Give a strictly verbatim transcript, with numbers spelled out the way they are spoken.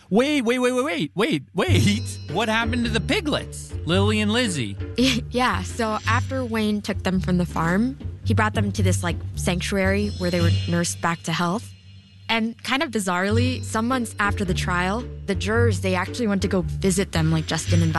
Wait, wait, wait, wait, wait, wait, wait. What happened to the piglets, Lily and Lizzie? Yeah, so after Wayne took them from the farm, he brought them to this, like, sanctuary where they were nursed back to health. And kind of bizarrely, some months after the trial, the jurors, they actually went to go visit them like Justin invited.